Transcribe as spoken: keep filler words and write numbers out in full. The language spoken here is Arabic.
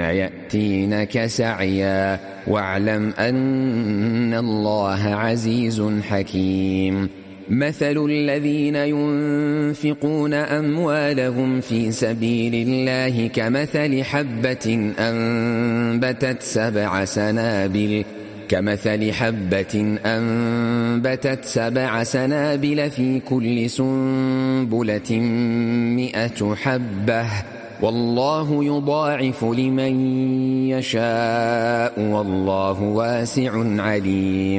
يأتينك سعيا واعلم أن الله عزيز حكيم. مثل الذين ينفقون أموالهم في سبيل الله كمثل حبة أنبتت سبع سنابل كمثل حبة أنبتت سبع سنابل في كل سنبلة مئة حبة والله يضاعف لمن يشاء والله واسع عليم.